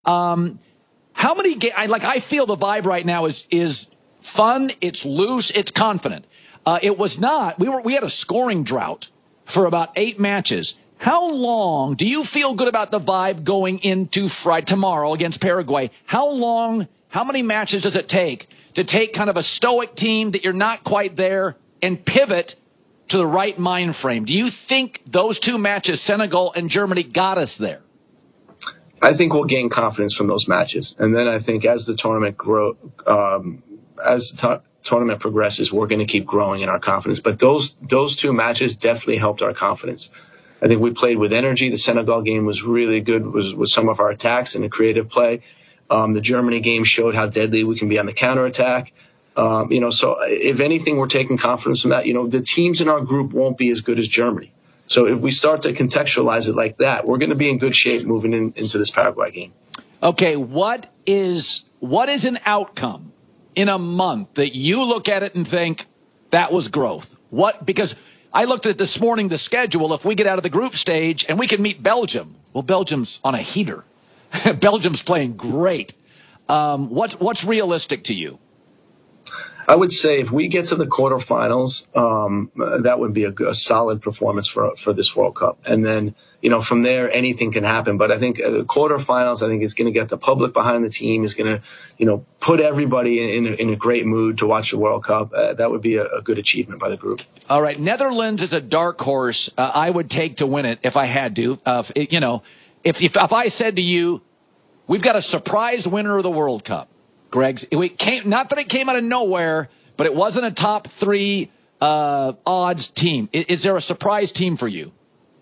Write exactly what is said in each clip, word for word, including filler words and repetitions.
Um, how many ga- I like? I feel the vibe right now is is fun. It's loose. It's confident. Uh, it was not. We were. We had a scoring drought for about eight matches. How long do you feel good about the vibe going into Friday tomorrow against Paraguay? How long? How many matches does it take to take kind of a stoic team that you're not quite there and pivot to the right mind frame? Do you think those two matches, Senegal and Germany, got us there? I think we'll gain confidence from those matches. And then I think as the tournament grow, um, as the t- tournament progresses, we're going to keep growing in our confidence. But those, those two matches definitely helped our confidence. I think we played with energy. The Senegal game was really good with, with some of our attacks and the creative play. Um, the Germany game showed how deadly we can be on the counterattack. Um, you know, so if anything, we're taking confidence from that. You know, the teams in our group won't be as good as Germany. So if we start to contextualize it like that, we're going to be in good shape moving in, into this Paraguay game. Okay, what is what is an outcome in a month that you look at it and think that was growth? What? Because I looked at this morning, the schedule. If we get out of the group stage and we can meet Belgium, well, Belgium's on a heater. Belgium's playing great. Um, what's what's realistic to you? I would say if we get to the quarterfinals, um, that would be a, a solid performance for for this World Cup. And then, you know, from there, anything can happen. But I think uh, the quarterfinals, I think, is going to get the public behind the team, is going to, you know, put everybody in, in, a, in a great mood to watch the World Cup. Uh, that would be a, a good achievement by the group. All right. Netherlands is a dark horse uh, I would take to win it if I had to. Uh, if, you know, if, if if I said to you, we've got a surprise winner of the World Cup, Greg, it came, not that it came out of nowhere, but it wasn't a top three uh, odds team. Is, is there a surprise team for you?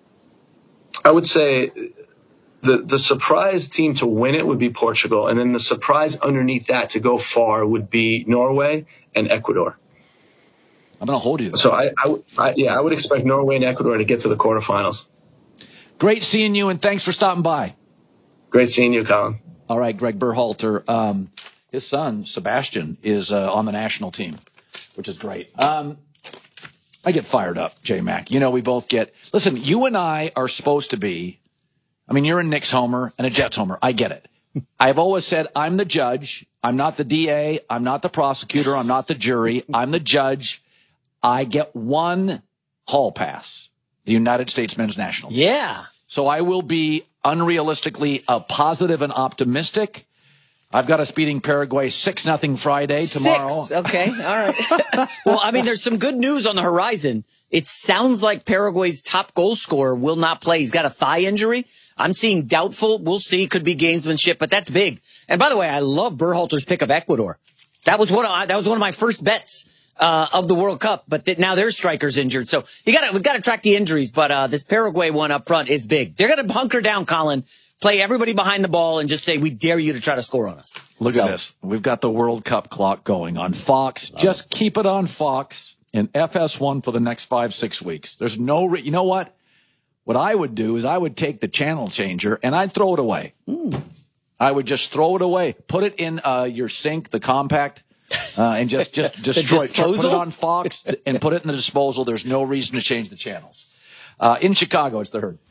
I would say the the surprise team to win it would be Portugal, and then the surprise underneath that to go far would be Norway and Ecuador. I'm going to hold you there. So I, I, I, yeah, I would expect Norway and Ecuador to get to the quarterfinals. Great seeing you, and thanks for stopping by. Great seeing you, Colin. All right, Greg Berhalter. Um, his son, Sebastian, is uh, on the national team, which is great. Um, I get fired up, J-Mac. You know, we both get – listen, you and I are supposed to be – I mean, you're a Knicks homer and a Jets homer. I get it. I've always said I'm the judge. I'm not the D A. I'm not the prosecutor. I'm not the jury. I'm the judge. I get one hall pass, the United States men's national team. Yeah. So I will be unrealistically uh, positive and optimistic. I've got us beating Paraguay six nothing Friday tomorrow. Six. Okay. All right. Well, I mean, there's some good news on the horizon. It sounds like Paraguay's top goal scorer will not play. He's got a thigh injury. I'm seeing doubtful. We'll see. Could be gamesmanship, but that's big. And by the way, I love Berhalter's pick of Ecuador. That was one of, that was one of my first bets uh, of the World Cup, but th- now their striker's injured. So you gotta, we gotta track the injuries, but uh, this Paraguay one up front is big. They're gonna hunker down, Colin. Play everybody behind the ball and just say, we dare you to try to score on us. Look so. at this. We've got the World Cup clock going on Fox. Love just it. Keep it on Fox and F S one for the next five, six weeks. There's no, re- you know what? What I would do is I would take the channel changer and I'd throw it away. Mm. I would just throw it away. Put it in uh, your sink, the compact, uh, and just, just destroy it. Put it on Fox and put it in the disposal. There's no reason to change the channels. Uh, in Chicago, it's the Herd.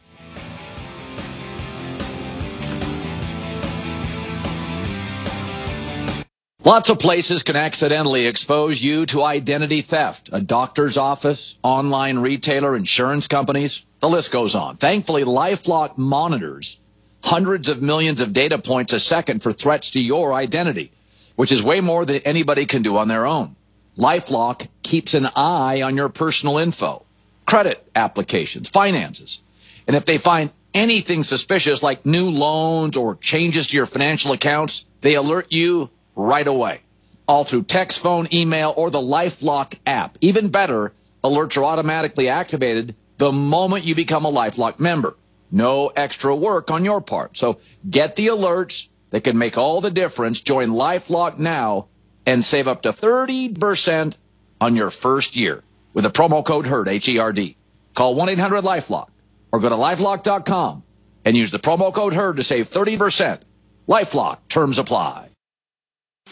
Lots of places can accidentally expose you to identity theft. A doctor's office, online retailer, insurance companies. The list goes on. Thankfully, LifeLock monitors hundreds of millions of data points a second for threats to your identity, which is way more than anybody can do on their own. LifeLock keeps an eye on your personal info, credit applications, finances. And if they find anything suspicious like new loans or changes to your financial accounts, they alert you right away, all through text, phone, email, or the LifeLock app. Even better, alerts are automatically activated the moment you become a LifeLock member. No extra work on your part. So get the alerts that can make all the difference. Join LifeLock now and save up to thirty percent on your first year with the promo code HERD, H E R D. Call one eight hundred LifeLock or go to lifelock dot com and use the promo code HERD to save thirty percent. LifeLock, terms apply.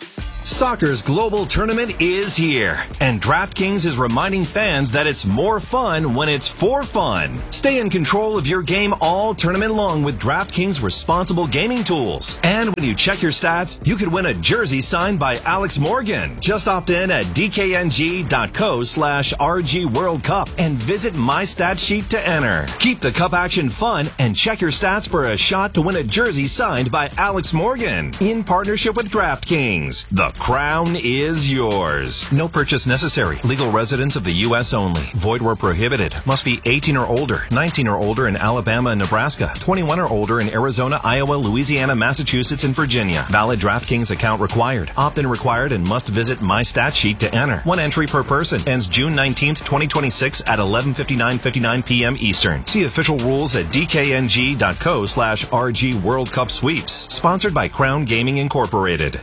Soccer's global tournament is here, and DraftKings is reminding fans that it's more fun when it's for fun. Stay in control of your game all tournament long with DraftKings responsible gaming tools. And when you check your stats, you could win a jersey signed by Alex Morgan. Just opt in at dkng.co slash RG World Cup and visit My Stat Sheet to enter. Keep the cup action fun and check your stats for a shot to win a jersey signed by Alex Morgan in partnership with DraftKings. The crown is yours. No purchase necessary. Legal residents of the U S only. Void where prohibited. Must be eighteen or older. nineteen or older in Alabama and Nebraska. twenty-one or older in Arizona, Iowa, Louisiana, Massachusetts, and Virginia. Valid DraftKings account required. Opt-in required and must visit My Stat Sheet to enter. One entry per person. Ends June nineteenth, twenty twenty-six at eleven fifty-nine fifty-nine p.m. Eastern. See official rules at dkng.co slash RG World Cup Sweeps. Sponsored by Crown Gaming Incorporated.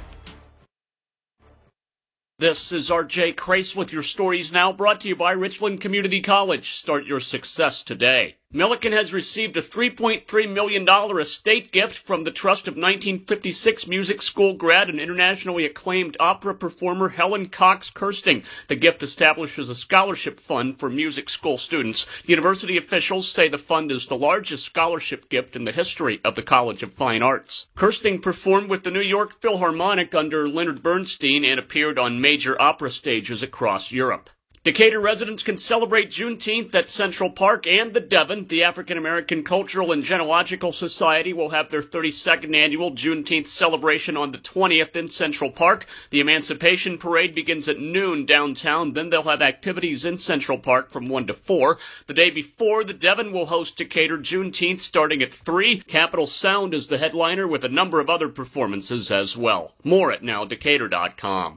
This is R J Crace with your stories now, brought to you by Richland Community College. Start your success today. Milliken has received a three point three million dollars estate gift from the trust of nineteen fifty-six music school grad and internationally acclaimed opera performer Helen Cox Kirsting. The gift establishes a scholarship fund for music school students. University officials say the fund is the largest scholarship gift in the history of the College of Fine Arts. Kirsting performed with the New York Philharmonic under Leonard Bernstein and appeared on major opera stages across Europe. Decatur residents can celebrate Juneteenth at Central Park and the Devon. The African American Cultural and Genealogical Society will have their thirty-second annual Juneteenth celebration on the twentieth in Central Park. The Emancipation Parade begins at noon downtown. Then they'll have activities in Central Park from one to four. The day before, the Devon will host Decatur Juneteenth starting at three. Capitol Sound is the headliner with a number of other performances as well. More at now decatur dot com.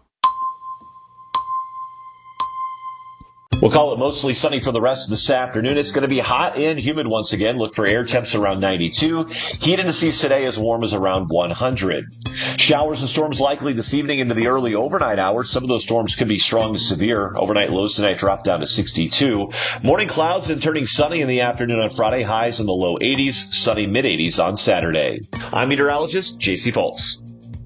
We'll call it mostly sunny for the rest of this afternoon. It's going to be hot and humid once again. Look for air temps around ninety-two. Heat indices today as warm as around one hundred. Showers and storms likely this evening into the early overnight hours. Some of those storms could be strong to severe. Overnight lows tonight drop down to sixty-two. Morning clouds and turning sunny in the afternoon on Friday. Highs in the low eighties. Sunny mid-eighties on Saturday. I'm meteorologist J C Foltz.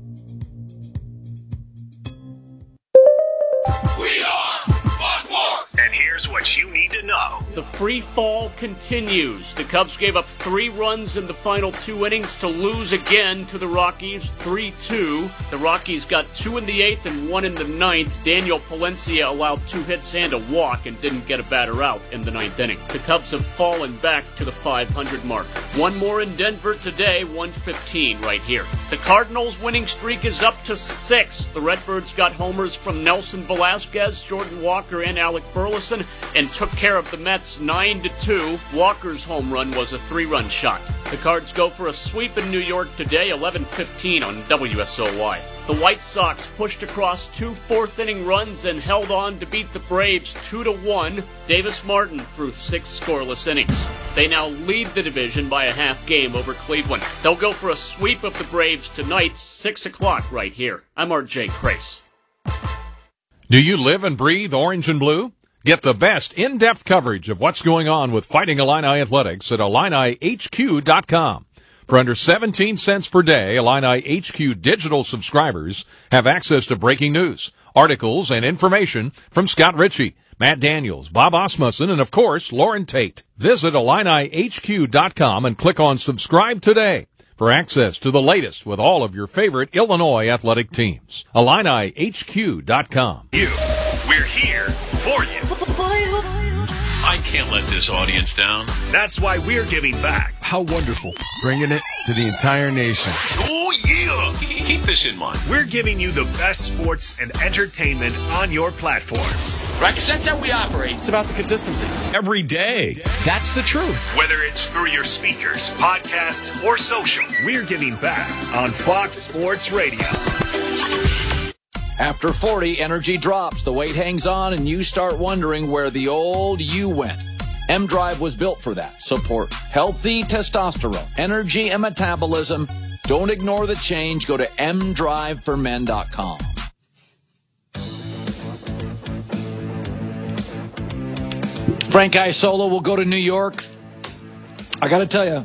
What you need to know. The free fall continues. The Cubs gave up three runs in the final two innings to lose again to the Rockies, three two. The Rockies got two in the eighth and one in the ninth. Daniel Palencia allowed two hits and a walk and didn't get a batter out in the ninth inning. The Cubs have fallen back to the five hundred mark. One more in Denver today, one fifteen right here. The Cardinals' winning streak is up to six. The Redbirds got homers from Nelson Velasquez, Jordan Walker, and Alec Burleson, and took care of the Mets nine to two. Walker's home run was a three-run shot. The Cards go for a sweep in New York today, eleven fifteen on W S O Y. The White Sox pushed across two fourth-inning runs and held on to beat the Braves two to one. Davis Martin threw six scoreless innings. They now lead the division by a half game over Cleveland. They'll go for a sweep of the Braves tonight, six o'clock right here. I'm R J Crace. Do you live and breathe orange and blue? Get the best in-depth coverage of what's going on with Fighting Illini Athletics at Illini H Q dot com. For under seventeen cents per day, Illini H Q digital subscribers have access to breaking news, articles, and information from Scott Ritchie, Matt Daniels, Bob Osmussen, and of course, Lauren Tate. Visit Illini H Q dot com and click on subscribe today for access to the latest with all of your favorite Illinois athletic teams. Illini H Q dot com. You, we're here for you. I can't let this audience down. That's why we're giving back. How wonderful. Bringing it to the entire nation. Oh, yeah. Keep this in mind. We're giving you the best sports and entertainment on your platforms. Right, because that's how we operate. It's about the consistency. Every day. That's the truth. Whether it's through your speakers, podcast, or social, we're giving back on Fox Sports Radio. After forty, energy drops, the weight hangs on, and you start wondering where the old you went. M-Drive was built for that. Support healthy testosterone, energy, and metabolism. Don't ignore the change. Go to m drive for men dot com. Frank Isola will go to New York. I got to tell you,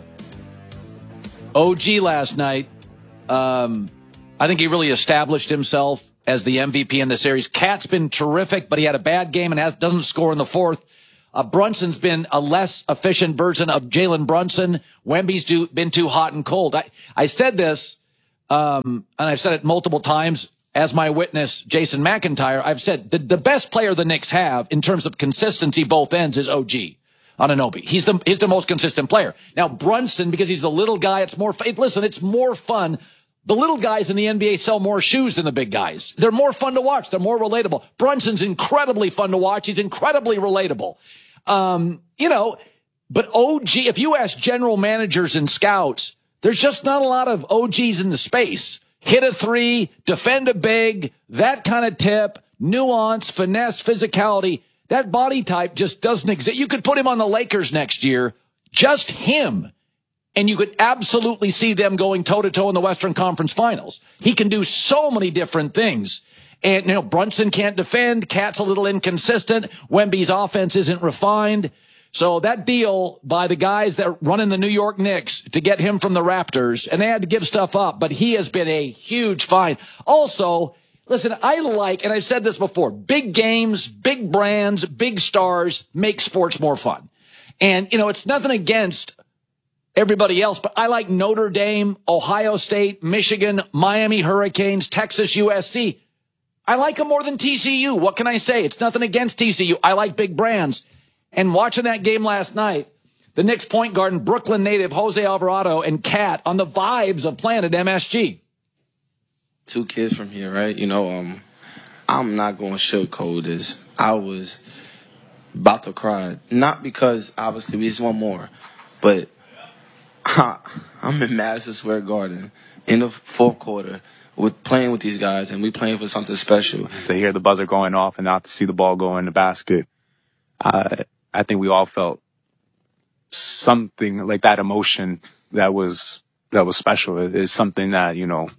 O G last night, um, I think he really established himself as the M V P in the series. Cat's been terrific, but he had a bad game and has, doesn't score in the fourth. Uh, Brunson's been a less efficient version of Jalen Brunson. Wemby's do, been too hot and cold. I, I said this, um, and I've said it multiple times. As my witness, Jason McIntyre, I've said the, the best player the Knicks have in terms of consistency both ends is O G Anunoby. He's the, he's the most consistent player. Now, Brunson, because he's the little guy, it's more, listen, it's more fun. The little guys in the N B A sell more shoes than the big guys. They're more fun to watch. They're more relatable. Brunson's incredibly fun to watch. He's incredibly relatable. Um, you know, but O G, if you ask general managers and scouts, there's just not a lot of O Gs in the space. Hit a three, defend a big, that kind of tip, nuance, finesse, physicality. That body type just doesn't exist. You could put him on the Lakers next year, just him, and you could absolutely see them going toe-to-toe in the Western Conference Finals. He can do so many different things. And, you know, Brunson can't defend. Cat's a little inconsistent. Wemby's offense isn't refined. So that deal by the guys that run in the New York Knicks to get him from the Raptors, and they had to give stuff up, but he has been a huge find. Also, listen, I like, and I've said this before, big games, big brands, big stars make sports more fun. And, you know, it's nothing against everybody else, but I like Notre Dame, Ohio State, Michigan, Miami Hurricanes, Texas U S C. I like them more than T C U. What can I say? It's nothing against T C U. I like big brands. And watching that game last night, the Knicks point guard and Brooklyn native Jose Alvarado and Cat on the vibes of playing at M S G. Two kids from here, right? You know, um, I'm not going to sugarcoat this. I was about to cry. Not because, obviously, we just want more. But I, I'm in Madison Square Garden in the fourth quarter with playing with these guys, and we playing for something special. To hear the buzzer going off and not to see the ball go in the basket, I, I think we all felt something like that emotion that was that was special. It is something that, you know,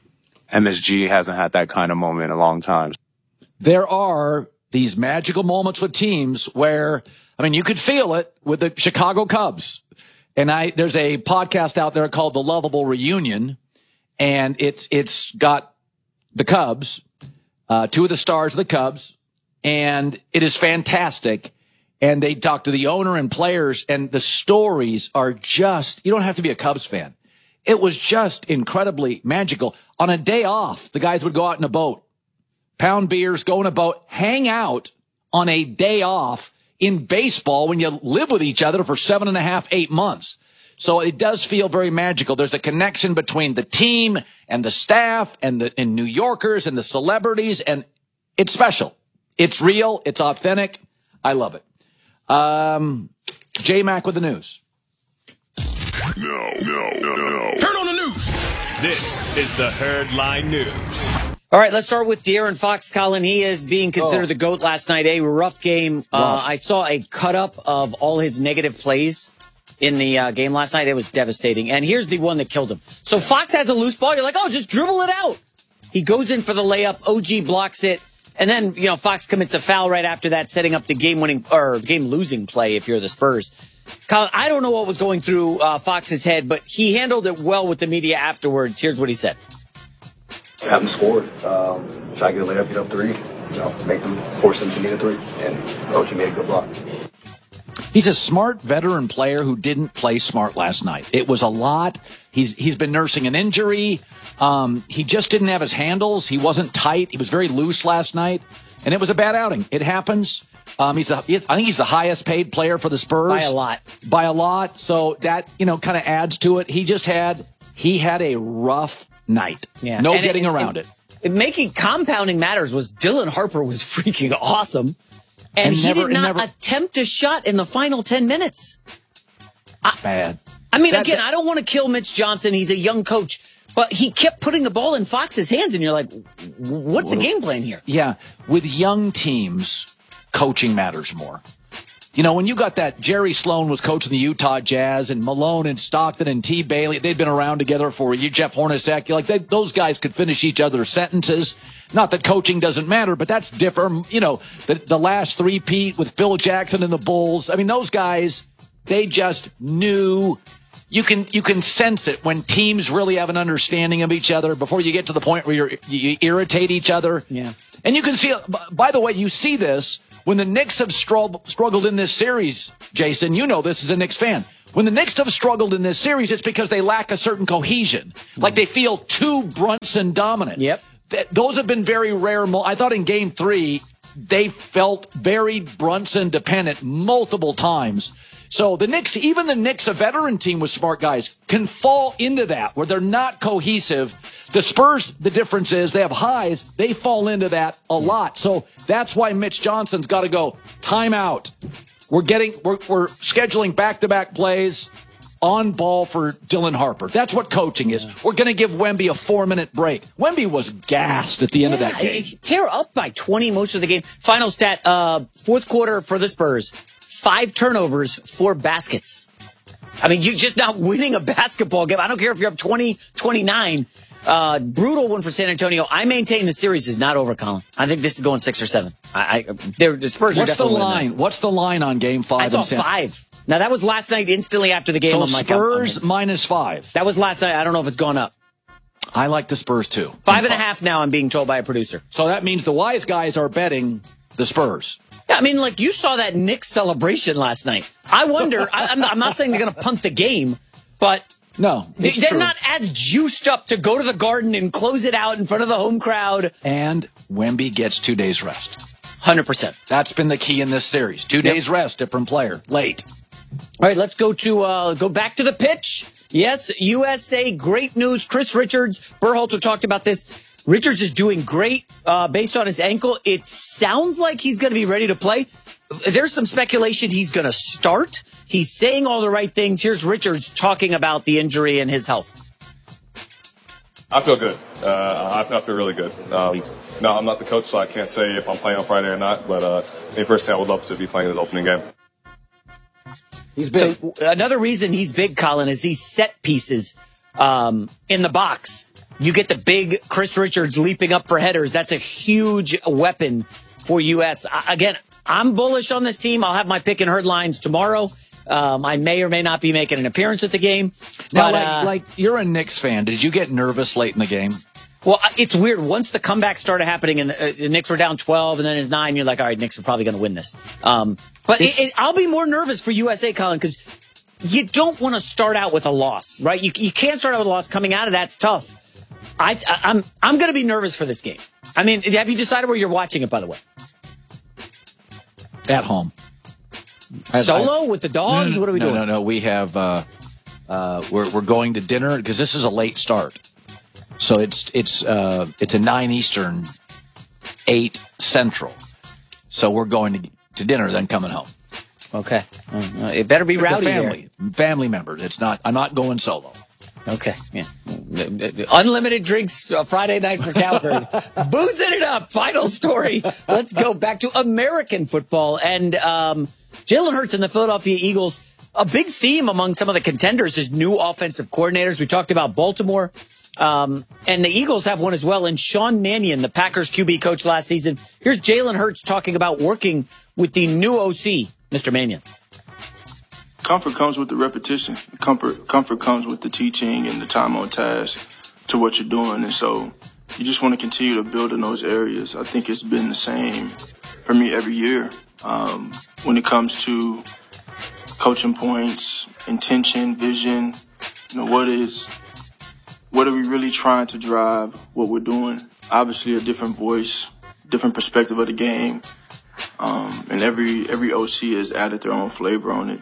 M S G hasn't had that kind of moment in a long time. There are these magical moments with teams where, I mean, you could feel it with the Chicago Cubs. And I there's a podcast out there called The Lovable Reunion, and it's it's got the Cubs, uh, two of the stars of the Cubs, and it is fantastic. And they talk to the owner and players, and the stories are just, you don't have to be a Cubs fan. It was just incredibly magical. On a day off, the guys would go out in a boat, pound beers, go in a boat, hang out on a day off in baseball when you live with each other for seven and a half, eight months. So it does feel very magical. There's a connection between the team and the staff and the and New Yorkers and the celebrities, and it's special. It's real. It's authentic. I love it. Um, J-Mac with the news. No, no, no, no. Turn on the news. This is the Herdline News. All right, let's start with De'Aaron Fox, Colin. He is being considered oh. the GOAT last night. A rough game. Uh, I saw a cut-up of all his negative plays in the uh, game last night. It was devastating. And here's the one that killed him. So Fox has a loose ball. You're like, oh, just dribble it out. He goes in for the layup. O G blocks it. And then, you know, Fox commits a foul right after that, setting up the game-winning or game-losing play if you're the Spurs. Colin, I don't know what was going through uh, Fox's head, but he handled it well with the media afterwards. Here's what he said. Have them scored. Um, try to get a layup, get up three. You know, make them force them to need a three. And O G made a good block. He's a smart veteran player who didn't play smart last night. It was a lot. He's he's been nursing an injury. Um, he just didn't have his handles. He wasn't tight. He was very loose last night, and it was a bad outing. It happens. Um, he's a, I think he's the highest paid player for the Spurs by a lot. By a lot. So that, you know, kind of adds to it. He just had he had a rough night. Yeah. No and getting it, around it, it. it. Making compounding matters was Dylan Harper was freaking awesome. And, and he never, did not never, attempt a shot in the final ten minutes. I, bad. I mean, That's again, a, I don't want to kill Mitch Johnson. He's a young coach. But he kept putting the ball in Fox's hands, and you're like, what's the game plan here? Yeah. With young teams, coaching matters more. You know, when you got that, Jerry Sloan was coaching the Utah Jazz, and Malone and Stockton and T. Bailey, they'd been around together for a year. Jeff Hornacek, you're like, they, those guys could finish each other's sentences. Not that coaching doesn't matter, but that's different. You know, the, the last three-peat with Phil Jackson and the Bulls. I mean, those guys, they just knew you can you can sense it when teams really have an understanding of each other before you get to the point where you're, you irritate each other. Yeah. And you can see, by the way, you see this when the Knicks have struggled struggled in this series, Jason. You know this as a Knicks fan. When the Knicks have struggled in this series, it's because they lack a certain cohesion. Like they feel too Brunson dominant. Yep. Th- those have been very rare. Mo- I thought in game three, they felt very Brunson dependent multiple times. So the Knicks, even the Knicks, a veteran team with smart guys, can fall into that where they're not cohesive. The Spurs, the difference is they have highs. They fall into that a lot. So that's why Mitch Johnson's got to go timeout. We're getting, we're, we're scheduling back-to-back plays on ball for Dylan Harper. That's what coaching is. We're going to give Wemby a four-minute break. Wemby was gassed at the end yeah, of that game. Tear up by twenty most of the game. Final stat, uh, fourth quarter for the Spurs, five turnovers, four baskets. I mean, you're just not winning a basketball game. I don't care if you're up twenty, twenty-nine. Uh, brutal one for San Antonio. I maintain the series is not over, Colin. I think this is going six or seven. I, I the Spurs What's are definitely the line? What's the line on game five? I saw five. Now, that was last night instantly after the game. So I'm like, Spurs I'm, I'm, minus five. That was last night. I don't know if it's gone up. I like the Spurs, too. Five and a half now, I'm being told by a producer. So that means the wise guys are betting the Spurs. Yeah, I mean, like, you saw that Knicks celebration last night. I wonder, I, I'm, I'm not saying they're going to punt the game, but no, they, they're true. not as juiced up to go to the Garden and close it out in front of the home crowd. And Wemby gets two days rest. one hundred percent. That's been the key in this series. Two Yep. days rest, different player. Late. All right, let's go to uh, go back to the pitch. Yes, U S A, great news. Chris Richards, Berhalter talked about this. Richards is doing great uh, based on his ankle. It sounds like he's going to be ready to play. There's some speculation he's going to start. He's saying all the right things. Here's Richards talking about the injury and his health. I feel good. Uh, I, I feel really good. Um, no, I'm not the coach, so I can't say if I'm playing on Friday or not. But uh, me personally, I would love to be playing his opening game. He's big. So another reason he's big, Colin, is these set pieces um, in the box. You get the big Chris Richards leaping up for headers. That's a huge weapon for U S. I, again, I'm bullish on this team. I'll have my pick and herd lines tomorrow. Um, I may or may not be making an appearance at the game. Now, but, like, uh, like you're a Knicks fan. Did you get nervous late in the game? Well, it's weird. Once the comeback started happening and the, uh, the Knicks were down twelve and then it's nine, you're like, all right, Knicks are probably going to win this. Um, but it, it, I'll be more nervous for U S A, Colin, because you don't want to start out with a loss, right? You, you can't start out with a loss. Coming out of that's tough. I, I, I'm I'm going to be nervous for this game. I mean, have you decided where you're watching it, by the way? At home. Solo I, with the dogs? No, no, what are we no, doing? No, no, we have, uh, uh, we're, we're going to dinner because this is a late start. So it's, it's, uh, it's a nine Eastern, eight Central. So we're going to, to dinner, then coming home. Okay. Uh, it better be it's rowdy family, there. Family members. It's not, I'm not going solo. Okay. Yeah. Unlimited drinks uh, Friday night for Cowherd. Boozing it up. Final story. Let's go back to American football. And um, Jalen Hurts and the Philadelphia Eagles, a big theme among some of the contenders is new offensive coordinators. We talked about Baltimore. Um, and the Eagles have one as well. And Sean Mannion, the Packers Q B coach last season. Here's Jalen Hurts talking about working with the new O C, Mister Mannion. Comfort comes with the repetition. Comfort, comfort comes with the teaching and the time on task to what you're doing. And so you just want to continue to build in those areas. I think it's been the same for me every year. Um, when it comes to coaching points, intention, vision, you know, what is, what are we really trying to drive what we're doing? Obviously a different voice, different perspective of the game. Um, and every, every O C has added their own flavor on it.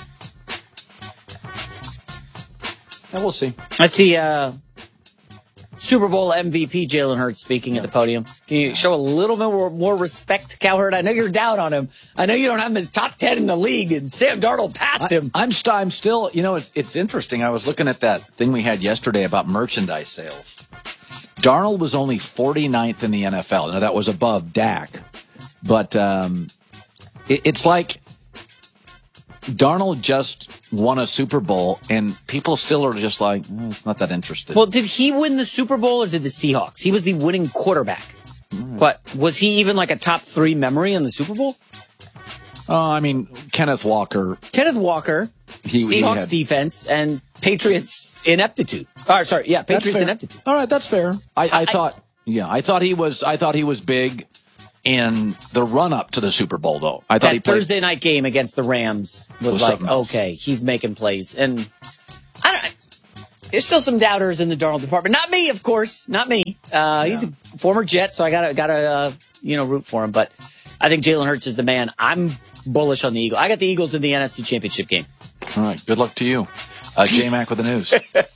And we'll see. Let's see, uh, Super Bowl M V P Jalen Hurts speaking at the podium. Can you show a little bit more, more respect, Cowherd? I know you're down on him. I know you don't have him as top ten in the league, and Sam Darnold passed him. I, I'm, st- I'm still, you know, it's, it's interesting. I was looking at that thing we had yesterday about merchandise sales. Darnold was only forty-ninth in the N F L. Now, that was above Dak. But um, it, it's like Darnold just won a Super Bowl, and people still are just like, eh, it's not that interesting. Well, did he win the Super Bowl or did the Seahawks? He was the winning quarterback. Mm. But was he even like a top three memory in the Super Bowl? Oh, I mean, Kenneth Walker. Kenneth Walker, he, Seahawks he had, defense, and Patriots ineptitude. Oh, sorry, yeah, Patriots ineptitude. All right, that's fair. I, I, I thought, yeah, I thought he was. I thought he was big in the run up to the Super Bowl, though. I thought that he played, Thursday night game against the Rams was, was like, okay, he's making plays, and I don't. There's still some doubters in the Darnold department. Not me, of course, not me. Uh, yeah. He's a former Jet, so I gotta gotta uh, you know root for him. But I think Jalen Hurts is the man. I'm bullish on the Eagles. I got the Eagles in the N F C Championship game. All right, good luck to you, uh, J-Mac with the news.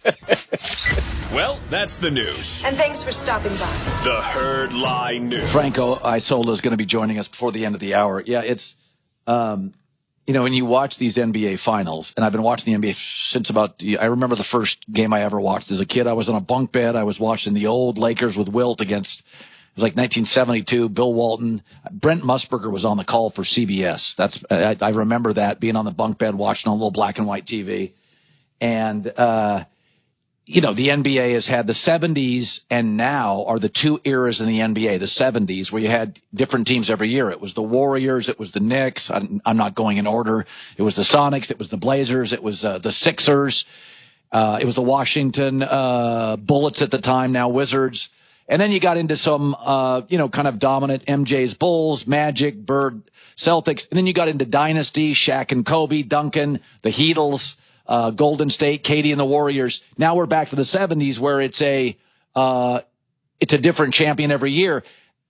Well, that's the news. And thanks for stopping by. The Herd Lie News. Franco Isola is going to be joining us before the end of the hour. Yeah, it's, um, you know, when you watch these N B A finals, and I've been watching the N B A since about, I remember the first game I ever watched as a kid. I was on a bunk bed. I was watching the old Lakers with Wilt against, it was like nineteen seventy-two, Bill Walton. Brent Musburger was on the call for C B S. That's, I, I remember that, being on the bunk bed, watching on a little black and white T V. And, uh, you know, the N B A has had the seventies and now are the two eras in the N B A. The seventies, where you had different teams every year. It was the Warriors. It was the Knicks. I'm, I'm not going in order. It was the Sonics. It was the Blazers. It was uh, the Sixers. Uh, it was the Washington uh, Bullets at the time, now Wizards. And then you got into some, uh, you know, kind of dominant M J's Bulls, Magic, Bird, Celtics. And then you got into Dynasty, Shaq and Kobe, Duncan, the Heatles. Uh, Golden State, Katie and the Warriors. Now we're back to the seventies where it's a, uh, it's a different champion every year.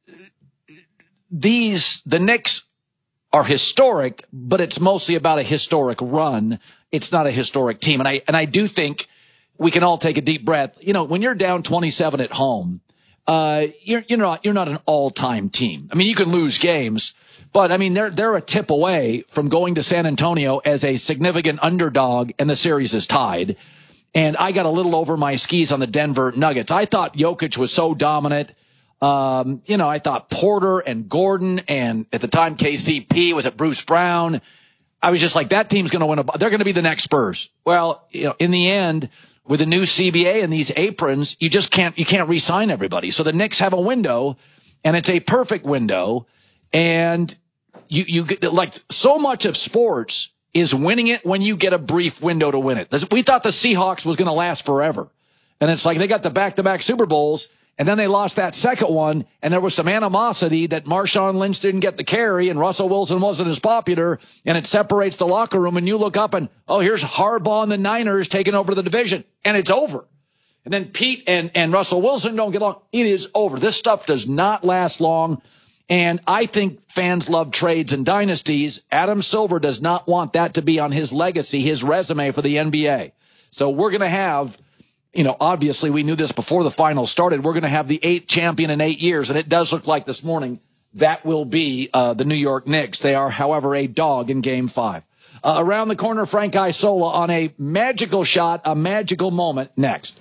These, the Knicks are historic, but it's mostly about a historic run. It's not a historic team. And I, and I do think we can all take a deep breath. You know, when you're down twenty-seven at home, uh, you're, you're not, you're not an all-time team. I mean, you can lose games. But, I mean, they're they're a tip away from going to San Antonio as a significant underdog, and the series is tied. And I got a little over my skis on the Denver Nuggets. I thought Jokic was so dominant. Um, you know, I thought Porter and Gordon, and at the time K C P, was it Bruce Brown? I was just like, that team's going to win. A, they're going to be the next Spurs. Well, you know, in the end, with the new C B A and these aprons, you just can't you can't re-sign everybody. So the Knicks have a window, and it's a perfect window. And you, you get, like, so much of sports is winning it when you get a brief window to win it. We thought the Seahawks was going to last forever. And it's like they got the back-to-back Super Bowls, and then they lost that second one, and there was some animosity that Marshawn Lynch didn't get the carry, and Russell Wilson wasn't as popular, and it separates the locker room, and you look up and, oh, here's Harbaugh and the Niners taking over the division, and it's over. And then Pete and, and Russell Wilson don't get along. It is over. This stuff does not last long. And I think fans love trades and dynasties. Adam Silver does not want that to be on his legacy, his resume for the N B A. So we're going to have, you know, obviously we knew this before the finals started. We're going to have the eighth champion in eight years. And it does look like this morning that will be uh, the New York Knicks. They are, however, a dog in game five. Uh, around the corner, Frank Isola on a magical shot, a magical moment next.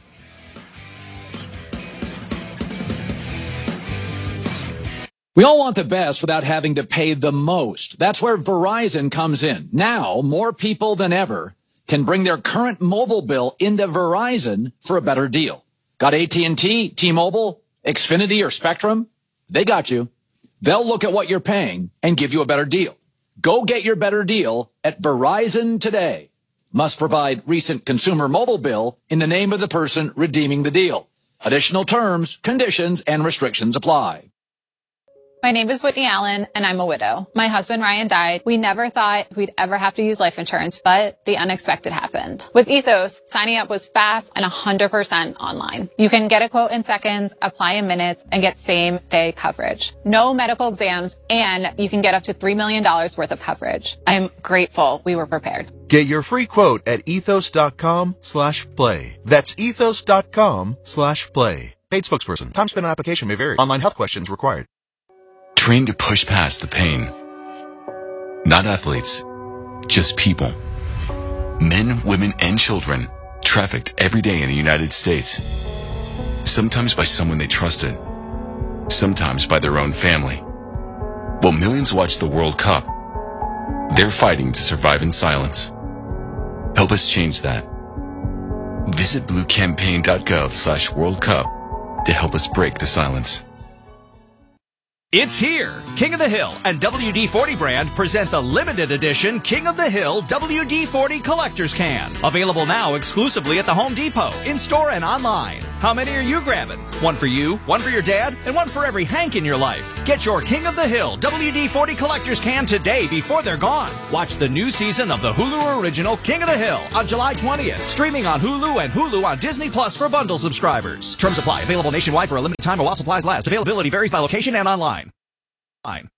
We all want the best without having to pay the most. That's where Verizon comes in. Now, more people than ever can bring their current mobile bill into Verizon for a better deal. Got A T and T, T-Mobile, Xfinity, or Spectrum? They got you. They'll look at what you're paying and give you a better deal. Go get your better deal at Verizon today. Must provide recent consumer mobile bill in the name of the person redeeming the deal. Additional terms, conditions, and restrictions apply. My name is Whitney Allen, and I'm a widow. My husband, Ryan, died. We never thought we'd ever have to use life insurance, but the unexpected happened. With Ethos, signing up was fast and one hundred percent online. You can get a quote in seconds, apply in minutes, and get same-day coverage. No medical exams, and you can get up to three million dollars worth of coverage. I'm grateful we were prepared. Get your free quote at ethos.com slash play. That's ethos.com slash play. Paid spokesperson. Time spent on application may vary. Online health questions required. Trained to push past the pain. Not athletes, just people. Men, women, and children trafficked every day in the United States. Sometimes by someone they trusted. Sometimes by their own family. While millions watch the World Cup, they're fighting to survive in silence. Help us change that. Visit bluecampaign.gov slash World Cup to help us break the silence. It's here. King of the Hill and W D forty brand present the limited edition King of the Hill W D forty Collector's Can. Available now exclusively at the Home Depot, in-store and online. How many are you grabbing? One for you, one for your dad, and one for every Hank in your life. Get your King of the Hill W D forty Collector's Can today before they're gone. Watch the new season of the Hulu original King of the Hill on July twentieth. Streaming on Hulu and Hulu on Disney Plus for bundle subscribers. Terms apply. Available nationwide for a limited time while supplies last. Availability varies by location and online. Fine.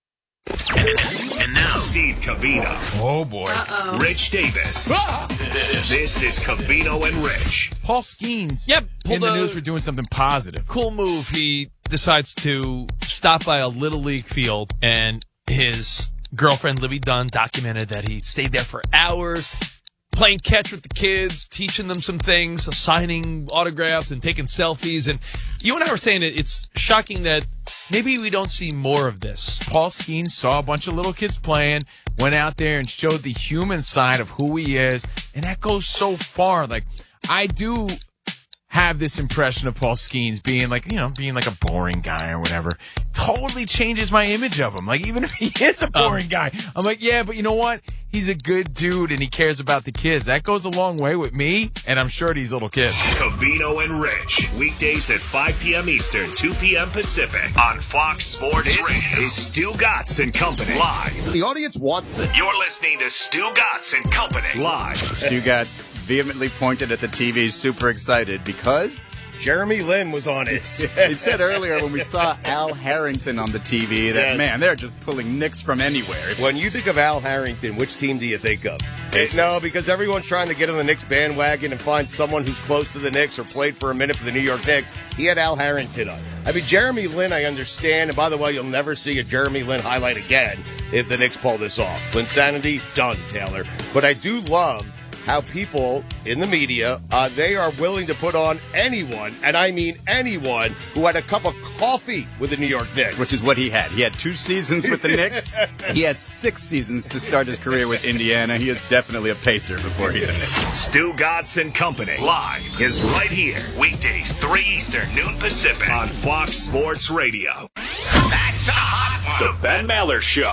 And now Steve Covino. Oh boy. Uh-oh. Rich Davis. Ah! This is Covino and Rich. Paul Skeens. Yep. In the news for doing something positive. Cool move. He decides to stop by a Little League field, and his girlfriend Libby Dunn documented that he stayed there for hours, playing catch with the kids, teaching them some things, signing autographs and taking selfies. And you and I were saying it, it's shocking that maybe we don't see more of this. Paul Skeens saw a bunch of little kids playing, went out there and showed the human side of who he is, and that goes so far. Like, I do have this impression of Paul Skeens being like, you know, being like a boring guy or whatever. Totally changes my image of him. Like, even if he is a boring um, guy, I'm like, yeah, but you know what? He's a good dude and he cares about the kids. That goes a long way with me, and I'm sure these little kids. Covino and Rich, weekdays at five p.m. Eastern, two p.m. Pacific on Fox Sports this Radio. Is Stu Gatz and Company live. The audience wants this. You're listening to Stu Gatz and Company live. Stu Gatz vehemently pointed at the T V, super excited because Jeremy Lin was on it. He said earlier when we saw Al Harrington on the T V that, yes. man, they're just pulling Knicks from anywhere. When you think of Al Harrington, which team do you think of? Pacers. No, because everyone's trying to get on the Knicks bandwagon and find someone who's close to the Knicks or played for a minute for the New York Knicks. He had Al Harrington on. I mean, Jeremy Lin, I understand. And by the way, you'll never see a Jeremy Lin highlight again if the Knicks pull this off. Linsanity, done, Taylor. But I do love how people in the media, uh, they are willing to put on anyone, and I mean anyone, who had a cup of coffee with the New York Knicks. Which is what he had. He had two seasons with the Knicks. He had six seasons to start his career with Indiana. He is definitely a Pacer before he's a Knick. Stu Gatz and Company live is right here. Weekdays, three Eastern, noon Pacific on Fox Sports Radio. That's a hot one. The Ben Maller Show.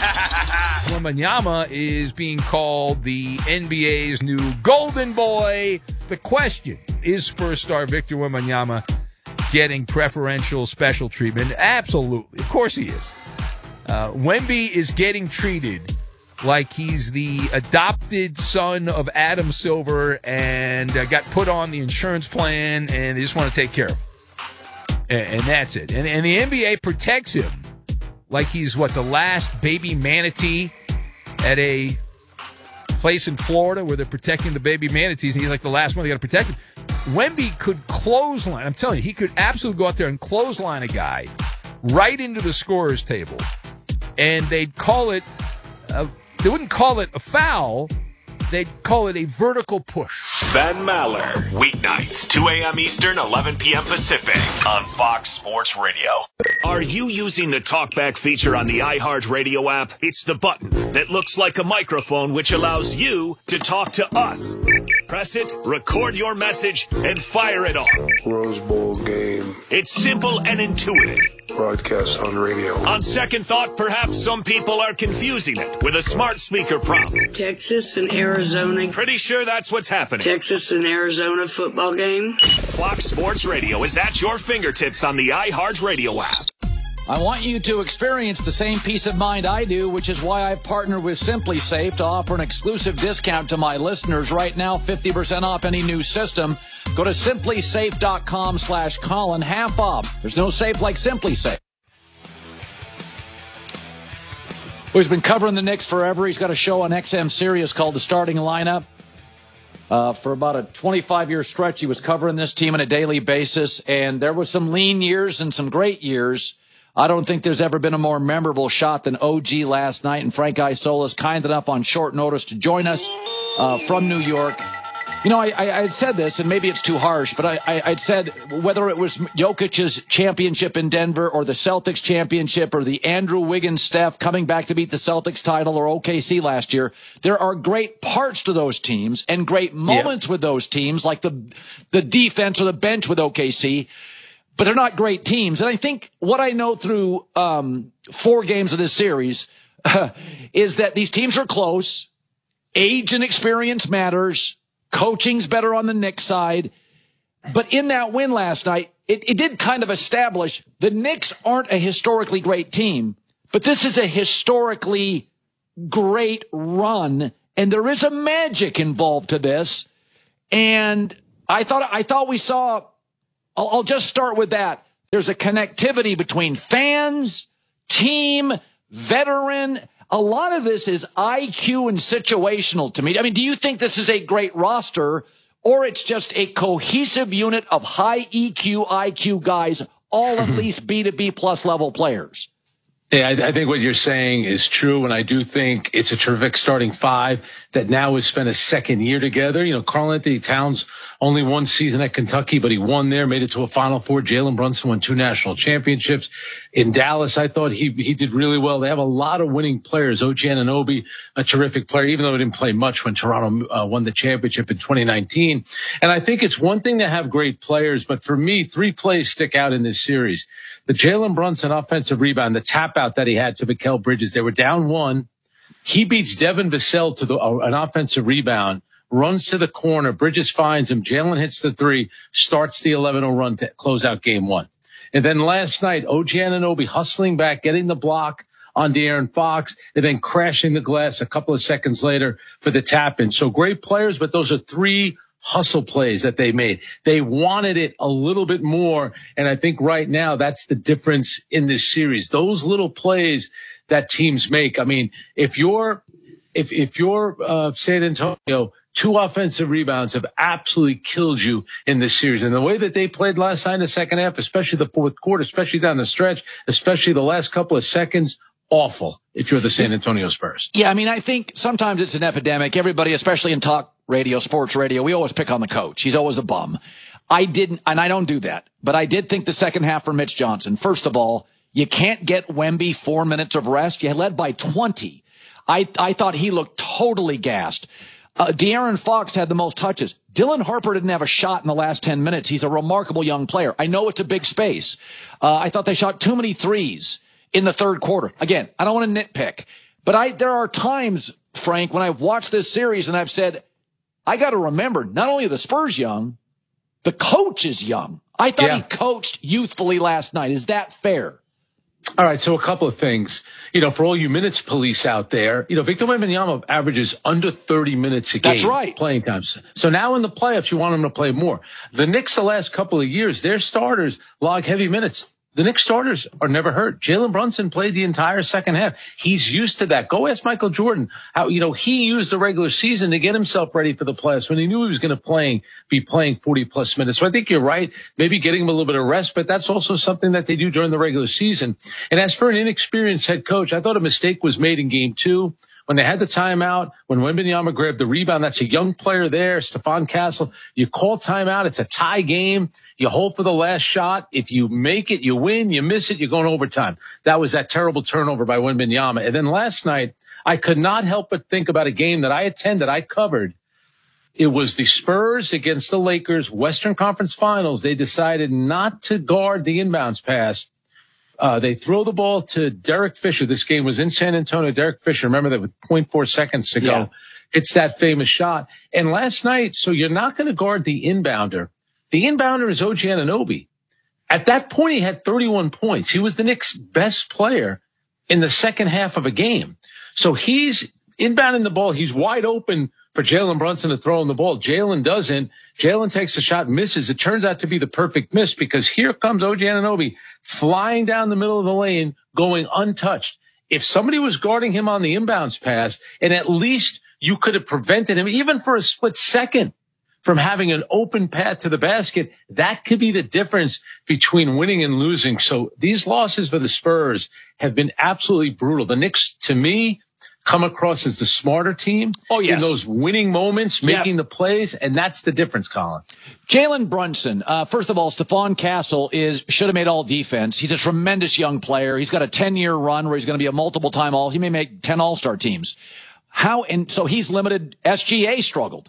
Wembanyama is being called the N B A's new golden boy. The question, is Spurs star Victor Wembanyama getting preferential special treatment? Absolutely. Of course he is. Uh, Wemby is getting treated like he's the adopted son of Adam Silver and uh, got put on the insurance plan and they just want to take care of him. And, and that's it. And, and the N B A protects him like he's, what, the last baby manatee at a place in Florida where they're protecting the baby manatees, and he's like the last one they got to protect him. Wemby could clothesline. I'm telling you, he could absolutely go out there and clothesline a guy right into the scorer's table, and they'd call it, a, they wouldn't call it a foul, they'd call it a vertical push. Ben Maller, weeknights, two a.m. Eastern, eleven p.m. Pacific on Fox Sports Radio. Are you using the TalkBack feature on the iHeartRadio app? It's the button that looks like a microphone which allows you to talk to us. Press it, record your message, and fire it off. Rose Bowl game. It's simple and intuitive. Broadcast on radio. On second thought, perhaps some people are confusing it with a smart speaker prompt. Texas and Arizona. Pretty sure that's what's happening. Texas and Arizona football game. Fox Sports Radio is at your fingertips on the iHeartRadio app. I want you to experience the same peace of mind I do, which is why I've partnered with Simply Safe to offer an exclusive discount to my listeners right now, fifty percent off any new system. Go to simply safe dot com slash Colin, half off. There's no safe like Simply Safe. Well, he's been covering the Knicks forever. He's got a show on X M Sirius called The Starting Lineup. Uh, for about a twenty-five-year stretch, he was covering this team on a daily basis, and there were some lean years and some great years. I don't think there's ever been a more memorable shot than O G last night, and Frank Isola is kind enough on short notice to join us uh, from New York. You know, I, I, I said this, and maybe it's too harsh, but I, I, I'd said whether it was Jokic's championship in Denver or the Celtics championship or the Andrew Wiggins-Steph coming back to beat the Celtics title or O K C last year, there are great parts to those teams and great moments yeah. with those teams, like the the defense or the bench with O K C. but they're not great teams. And I think what I know through um, four games of this series uh, is that these teams are close. Age and experience matters. Coaching's better on the Knicks side. But in that win last night, it, it did kind of establish the Knicks aren't a historically great team, but this is a historically great run, and there is a magic involved to this. And I thought I thought we saw, I'll, I'll just start with that. There's a connectivity between fans, team, veteran. A lot of this is I Q and situational to me. I mean, do you think this is a great roster, or it's just a cohesive unit of high E Q, I Q guys, all at least B to B plus level players? Yeah, I, I think what you're saying is true, and I do think it's a terrific starting five that now has spent a second year together. You know, Karl-Anthony Towns only one season at Kentucky, but he won there, made it to a Final Four. Jalen Brunson won two national championships. In Dallas, I thought he he did really well. They have a lot of winning players. O G Anunoby, a terrific player, even though he didn't play much when Toronto uh, won the championship in twenty nineteen. And I think it's one thing to have great players, but for me, three plays stick out in this series. The Jalen Brunson offensive rebound, the tap out that he had to Mikal Bridges, they were down one. He beats Devin Vassell to the, uh, an offensive rebound, runs to the corner. Bridges finds him. Jalen hits the three, starts the eleven oh run to close out game one. And then last night, O G Anunoby hustling back, getting the block on De'Aaron Fox, and then crashing the glass a couple of seconds later for the tap in. So great players, but those are three hustle plays that they made. They wanted it a little bit more. And I think right now that's the difference in this series. Those little plays that teams make. I mean, if you're, if, if you're, uh, San Antonio, two offensive rebounds have absolutely killed you in this series. And the way that they played last night in the second half, especially the fourth quarter, especially down the stretch, especially the last couple of seconds, awful if you're the San Antonio Spurs. Yeah, I mean, I think sometimes it's an epidemic. Everybody, especially in talk radio, sports radio, we always pick on the coach. He's always a bum. I didn't, and I don't do that, but I did think the second half for Mitch Johnson. First of all, you can't get Wemby four minutes of rest. You led by twenty. I, I thought he looked totally gassed. Uh, De'Aaron Fox had the most touches. Dylan Harper didn't have a shot in the last ten minutes. He's a remarkable young player. I know it's a big space. Uh, I thought they shot too many threes in the third quarter. Again, I don't want to nitpick, but I, there are times, Frank, when I've watched this series and I've said, I got to remember, not only are the Spurs young, the coach is young. I thought yeah. he coached youthfully last night. Is that fair? All right, so a couple of things. You know, for all you minutes police out there, you know, Victor Wembanyama averages under thirty minutes a game. That's right. Playing time. So now in the playoffs, you want him to play more. The Knicks, the last couple of years, their starters log heavy minutes. The Knicks starters are never hurt. Jalen Brunson played the entire second half. He's used to that. Go ask Michael Jordan how, you know, he used the regular season to get himself ready for the playoffs when he knew he was going to playing, be playing forty plus minutes. So I think you're right. Maybe getting him a little bit of rest, but that's also something that they do during the regular season. And as for an inexperienced head coach, I thought a mistake was made in game two. When they had the timeout, when Wembanyama grabbed the rebound, that's a young player there, Stephon Castle. You call timeout. It's a tie game. You hold for the last shot. If you make it, you win. You miss it, you're going overtime. That was that terrible turnover by Wembanyama. And then last night, I could not help but think about a game that I attended, I covered. It was the Spurs against the Lakers, Western Conference Finals. They decided not to guard the inbounds pass. Uh, they throw the ball to Derek Fisher. This game was in San Antonio. Derek Fisher, remember that with zero point four seconds to go. Yeah. It's that famous shot. And last night, so you're not going to guard the inbounder. The inbounder is O G Anunoby. At that point, he had thirty-one points. He was the Knicks' best player in the second half of a game. So he's inbounding the ball. He's wide open for Jalen Brunson to throw him the ball. Jalen doesn't. Jalen takes the shot, misses. It turns out to be the perfect miss because here comes O G Anunoby flying down the middle of the lane, going untouched. If somebody was guarding him on the inbounds pass, and at least you could have prevented him, even for a split second, from having an open path to the basket, that could be the difference between winning and losing. So these losses for the Spurs have been absolutely brutal. The Knicks, to me, come across as the smarter team. Oh, yes. In those winning moments, making yeah. the plays, and that's the difference, Colin. Jalen Brunson, uh, first of all, Stephon Castle is should have made all defense. He's a tremendous young player. He's got a ten-year run where he's going to be a multiple-time all. He may make ten all-star teams. How and so he's limited. S G A struggled.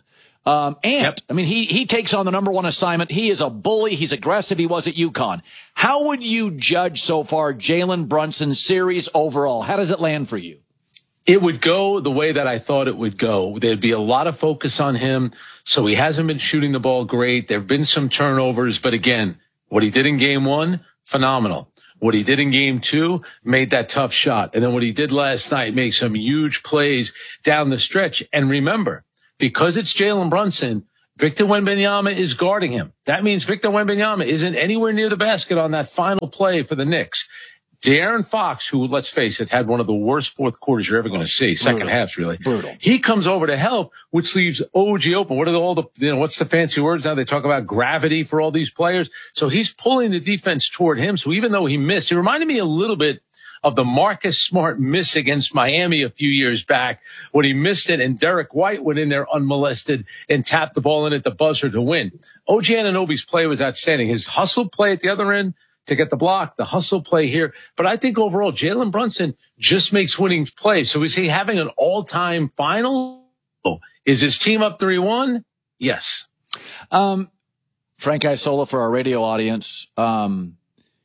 Um, and, Yep. I mean, he, he takes on the number one assignment. He is a bully. He's aggressive. He was at UConn. How would you judge so far Jalen Brunson's series overall? How does it land for you? It would go the way that I thought it would go. There'd be a lot of focus on him. So he hasn't been shooting the ball great. There have been some turnovers, but again, what he did in game one, phenomenal. What he did in game two, made that tough shot. And then what he did last night, made some huge plays down the stretch. And remember, because it's Jalen Brunson, Victor Wembanyama is guarding him. That means Victor Wembanyama isn't anywhere near the basket on that final play for the Knicks. De'Aaron Fox, who, let's face it, had one of the worst fourth quarters you're ever going to see, second Brutal. halves really. Brutal. He comes over to help, which leaves O G open. What are the, all the, you know, what's the fancy words now? They talk about gravity for all these players. So he's pulling the defense toward him. So even though he missed, he reminded me a little bit of the Marcus Smart miss against Miami a few years back when he missed it and Derek White went in there unmolested and tapped the ball in at the buzzer to win. O G Anunoby's play was outstanding. His hustle play at the other end to get the block, the hustle play here. But I think overall, Jalen Brunson just makes winning plays. So is he having an all-time final? Is his team up three one? Yes. Um, Frank Isola for our radio audience. Um,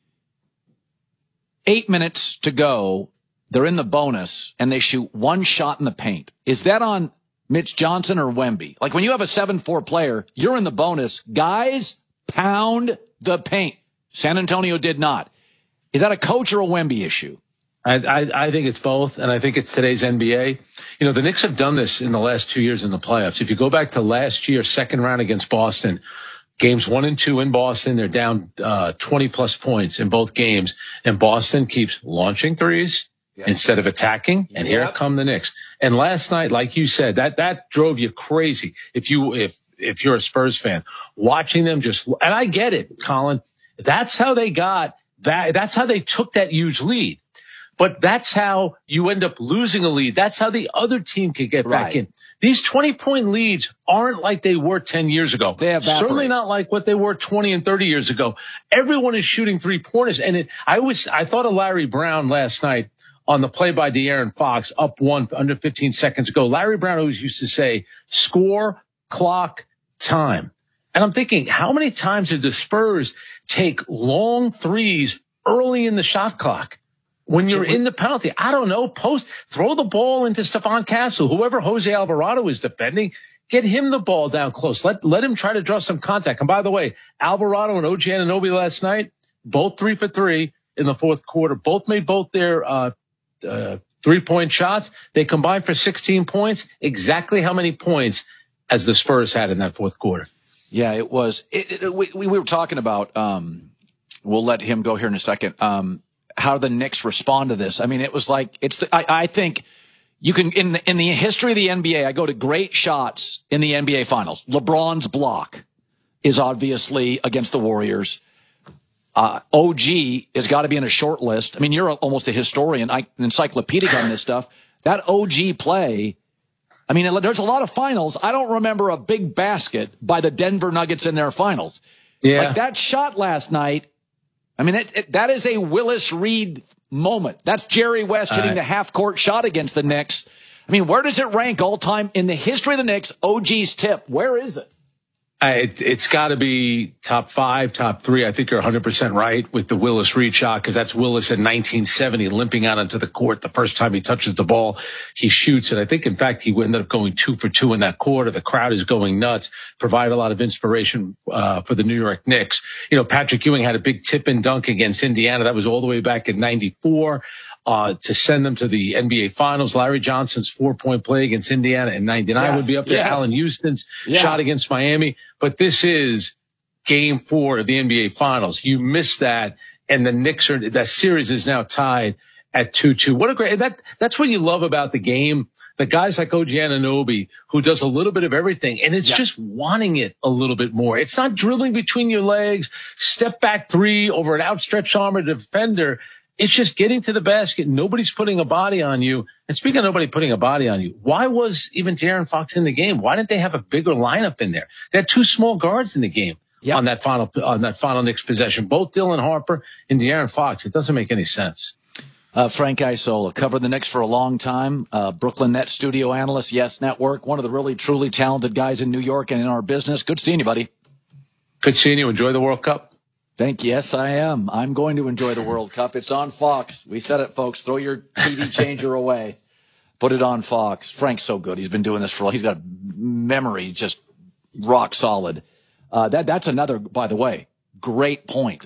Eight minutes to go. They're in the bonus, and they shoot one shot in the paint. Is that on Mitch Johnson or Wemby? Like when you have a seven four player, you're in the bonus. Guys, pound the paint. San Antonio did not. Is that a coach or a Wemby issue? I, I, I think it's both, and I think it's today's N B A. You know, the Knicks have done this in the last two years in the playoffs. If you go back to last year, second round against Boston, games one and two in Boston, they're down uh, twenty plus points in both games, and Boston keeps launching threes yes. instead of attacking. And yep. here come the Knicks. And last night, like you said, that that drove you crazy. If you if if you're a Spurs fan, watching them just, and I get it, Colin. That's how they got that. That's how they took that huge lead. But that's how you end up losing a lead. That's how the other team could get right. back in. These twenty-point leads aren't like they were ten years ago. They evaporate. Certainly not like what they were twenty and thirty years ago. Everyone is shooting three-pointers. And it, I was, I thought of Larry Brown last night on the play by De'Aaron Fox, up one under fifteen seconds ago. Larry Brown always used to say, score, clock, time. And I'm thinking, how many times did the Spurs take long threes early in the shot clock? When you're in the penalty, I don't know, post, throw the ball into Stephon Castle, whoever Jose Alvarado is defending, get him the ball down close. Let, let him try to draw some contact. And by the way, Alvarado and O G Anunoby last night, both three for three in the fourth quarter, both made both their, uh, uh, three point shots. They combined for sixteen points, exactly how many points as the Spurs had in that fourth quarter. Yeah, it was, it, it, we, we were talking about, um, we'll let him go here in a second. Um, how the Knicks respond to this. I mean, it was like, it's, the, I, I think you can, in the, in the history of the N B A, I go to great shots in the N B A finals. LeBron's block is obviously against the Warriors. Uh, O G has got to be in a short list. I mean, you're almost a historian, I, encyclopedic on this stuff. That O G play, I mean, there's a lot of finals. I don't remember a big basket by the Denver Nuggets in their finals. Yeah. Like that shot last night, I mean, it, it, that is a Willis Reed moment. That's Jerry West hitting uh, the half-court shot against the Knicks. I mean, where does it rank all time in the history of the Knicks? O G's tip, where is it? I, it it's got to be top five, top three. I think you're one hundred percent right with the Willis Reed shot, because that's Willis in nineteen seventy limping out onto the court. The first time he touches the ball, he shoots it. I think, in fact, he ended up going two for two in that quarter. The crowd is going nuts, provide a lot of inspiration uh, for the New York Knicks. You know, Patrick Ewing had a big tip and dunk against Indiana. That was all the way back in ninety-four. Uh, to send them to the N B A Finals. Larry Johnson's four-point play against Indiana in ninety-nine yes, would be up there. Yes. Allen Houston's yeah. shot against Miami. But this is game four of the N B A Finals. You missed that, and the Knicks are, that series is now tied at two two. What a great, that, that's what you love about the game. The guys like O G Anunoby, who does a little bit of everything, and it's yeah. just wanting it a little bit more. It's not dribbling between your legs, step back three over an outstretched arm of defender. It's just getting to the basket. Nobody's putting a body on you. And speaking of nobody putting a body on you, why was even De'Aaron Fox in the game? Why didn't they have a bigger lineup in there? They had two small guards in the game yep. on that final on that final Knicks possession. Both Dylan Harper and De'Aaron Fox. It doesn't make any sense. Uh, Frank Isola, covered the Knicks for a long time. Uh, Brooklyn Nets studio analyst, Yes Network. One of the really, truly talented guys in New York and in our business. Good seeing you, buddy. Good seeing you. Enjoy the World Cup. Thank you. Yes, I am. I'm going to enjoy the World Cup. It's on Fox. We said it, folks. Throw your T V changer away. Put it on Fox. Frank's so good. He's been doing this for a long. He's got memory just rock solid. Uh, that that's another, by the way, great point.